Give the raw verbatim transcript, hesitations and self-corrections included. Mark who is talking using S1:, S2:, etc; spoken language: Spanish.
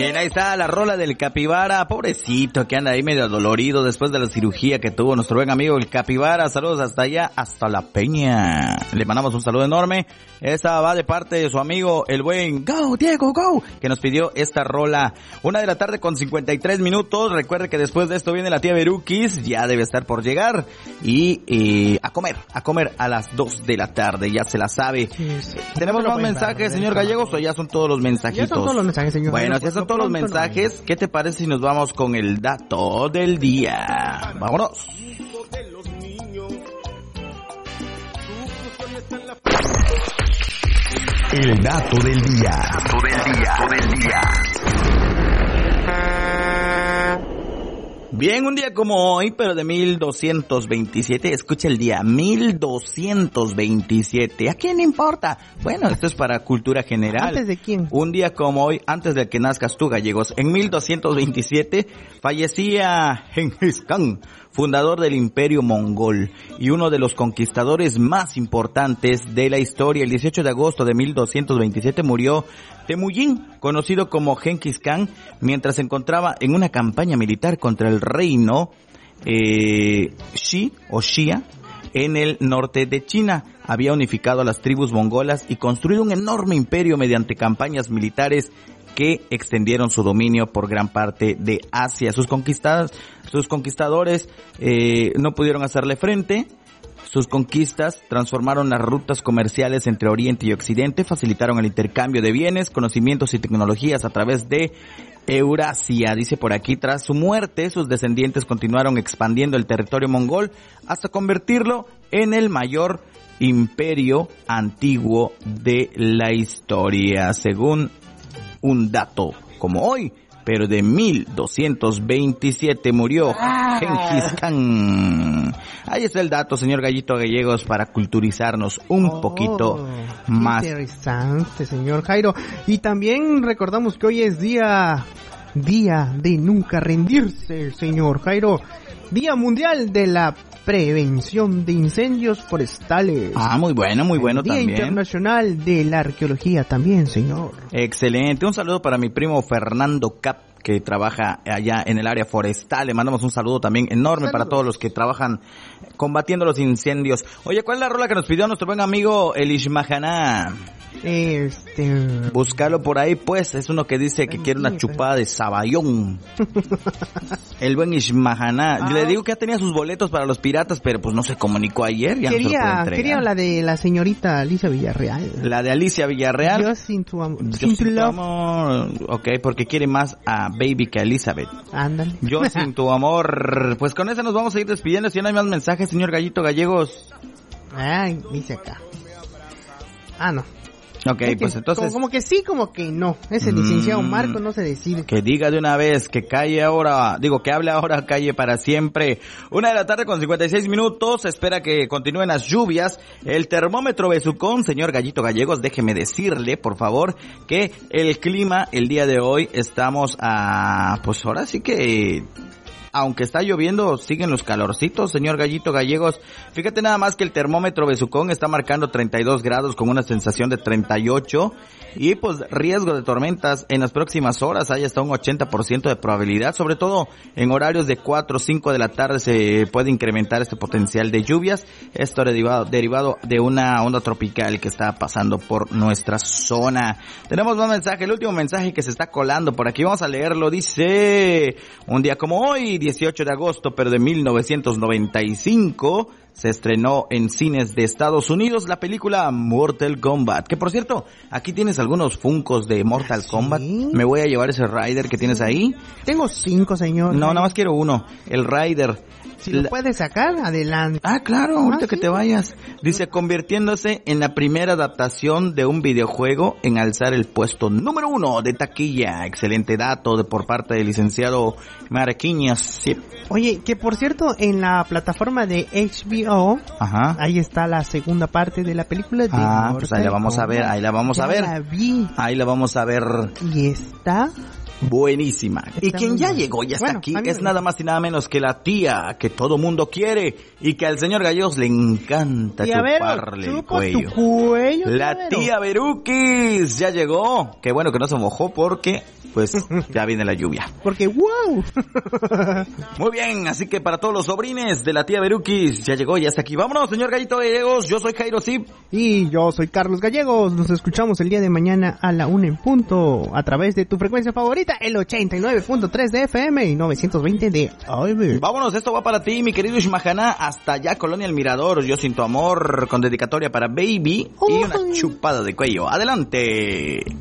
S1: Bien, ahí está la rola del Capibara, pobrecito que anda ahí medio dolorido después de la cirugía que tuvo nuestro buen amigo el Capibara. Saludos hasta allá, hasta La Peña. Le mandamos un saludo enorme. Esta va de parte de su amigo el buen Go Diego Go, que nos pidió esta rola. Una de la tarde con cincuenta y tres minutos. Recuerde que después de esto viene la tía Berukis, ya debe estar por llegar. Y eh, a comer, a comer a las dos de la tarde, ya se la sabe. Sí, sí. ¿Tenemos más mensajes, señor Gallegos, o ya son todos los mensajitos?
S2: Ya son todos los mensajes, señor.
S1: Bueno, ya son todos los mensajes. ¿Qué te parece si nos vamos con el dato del día? Vámonos.
S3: El dato del día. Dato del día. Dato del día.
S1: Bien, un día como hoy, pero de mil doscientos veintisiete, escucha el día, mil doscientos veintisiete. ¿A quién importa? Bueno, esto es para cultura general.
S2: ¿Antes de quién?
S1: Un día como hoy, antes de que nazcas tú, gallegos, en mil doscientos veintisiete fallecía Genghis Khan, fundador del Imperio Mongol y uno de los conquistadores más importantes de la historia. El dieciocho de agosto de mil doscientos veintisiete murió Temujin, conocido como Genghis Khan, mientras se encontraba en una campaña militar contra el reino eh, Shi o Xia en el norte de China. Había unificado a las tribus mongolas y construido un enorme imperio mediante campañas militares que extendieron su dominio por gran parte de Asia. Sus conquistadas, sus conquistadores eh, no pudieron hacerle frente. Sus conquistas transformaron las rutas comerciales entre Oriente y Occidente, facilitaron el intercambio de bienes, conocimientos y tecnologías a través de Eurasia. Dice por aquí, tras su muerte, sus descendientes continuaron expandiendo el territorio mongol hasta convertirlo en el mayor imperio antiguo de la historia. Según un dato como hoy, pero de mil doscientos veintisiete murió Genghis Khan. Ahí está el dato, señor Gallito Gallegos, para culturizarnos un oh, poquito más.
S2: Interesante, señor Jairo. Y también recordamos que hoy es día, día de nunca rendirse, señor Jairo. Día Mundial de la Prevención de Incendios Forestales.
S1: Ah, muy bueno, muy bueno
S2: Día
S1: también.
S2: Día Internacional de la Arqueología también, señor.
S1: Excelente. Un saludo para mi primo Fernando Cap, que trabaja allá en el área forestal. Le mandamos un saludo también enorme Saludos. para todos los que trabajan combatiendo los incendios. Oye, ¿cuál es la rola que nos pidió nuestro buen amigo el Ishmahaná?
S2: Este...
S1: Búscalo por ahí, pues. Es uno que dice que quiere una chupada de sabayón. El buen Ishmahaná. Ah. Le digo que ya tenía sus boletos para los piratas, pero pues no se comunicó ayer. Ya
S2: quería,
S1: no se lo puede entregar.
S2: Quería la de la señorita Alicia Villarreal.
S1: La de Alicia Villarreal.
S2: Yo sin tu amor.
S1: Yo sin, sin tu amor. Ok, porque quiere más a Baby que a Elizabeth.
S2: Ándale.
S1: Yo sin tu amor. Pues con eso nos vamos a ir despidiendo. Si no hay más mensajes, señor Gallito Gallegos.
S2: Ay, dice acá. Ah, no.
S1: Ok,
S2: es
S1: pues
S2: que,
S1: entonces...
S2: Como, como que sí, como que no. Ese licenciado mm, Marco no se decide.
S1: Que diga de una vez, que calle ahora, digo, que hable ahora, calle para siempre. Una de la tarde con cincuenta y seis minutos, espera que continúen las lluvias. El termómetro besucón, señor Gallito Gallegos, déjeme decirle, por favor, que el clima el día de hoy estamos a... Pues ahora sí que... Aunque está lloviendo, siguen los calorcitos, señor Gallito Gallegos. Fíjate nada más que el termómetro besucón está marcando treinta y dos grados con una sensación de treinta y ocho. Y pues riesgo de tormentas en las próximas horas. Hay hasta un ochenta por ciento de probabilidad. Sobre todo en horarios de cuatro o cinco de la tarde se puede incrementar este potencial de lluvias. Esto derivado, derivado de una onda tropical que está pasando por nuestra zona. Tenemos más mensaje. El último mensaje que se está colando por aquí. Vamos a leerlo. Dice, un día como hoy, dieciocho de agosto, pero de mil novecientos noventa y cinco, se estrenó en cines de Estados Unidos la película Mortal Kombat. Que por cierto, aquí tienes algunos funcos de Mortal ¿Sí? Kombat. Me voy a llevar ese Rider que tienes ahí.
S2: Tengo cinco, señor.
S1: No, nada más quiero uno. El Rider.
S2: Si lo puedes sacar, adelante.
S1: Ah, claro, ahorita
S2: ah,
S1: que
S2: ¿sí?
S1: te vayas. Dice, convirtiéndose en la primera adaptación de un videojuego en alzar el puesto número uno de taquilla. Excelente dato de por parte del licenciado Maraquiñas. Sí.
S2: Oye, que por cierto, en la plataforma de H B O,
S1: Ajá.
S2: ahí está la segunda parte de la película de
S1: Ah,
S2: Mortal
S1: pues ahí la vamos a ver, ahí la vamos
S2: ya
S1: a ver.
S2: La vi.
S1: Ahí la vamos a ver.
S2: Y está...
S1: buenísima.
S2: Está
S1: y quien ya
S2: bueno.
S1: llegó, ya está
S2: bueno,
S1: aquí,
S2: es
S1: es nada más y nada menos que la tía que todo mundo quiere y que al señor Gallegos le encanta
S2: tía
S1: chuparle
S2: Vero,
S1: el cuello.
S2: Tu cuello
S1: la
S2: tía,
S1: tía Berukis ya llegó. Qué bueno que no se mojó porque pues ya viene la lluvia.
S2: Porque wow.
S1: Muy bien, así que para todos los sobrines de la tía Beruquis, ya llegó, ya está aquí. Vámonos, señor Gallito Gallegos, yo soy Jairo Zip.
S2: Y yo soy Carlos Gallegos. Nos escuchamos el día de mañana a la una en punto a través de tu frecuencia favorita, el ochenta y nueve punto tres de F M y novecientos veinte de A M.
S1: Vámonos, esto va para ti, mi querido Ishmajana, hasta allá, Colonia El Mirador. Yo sin tu amor, con dedicatoria para Baby y una chupada de cuello. Adelante.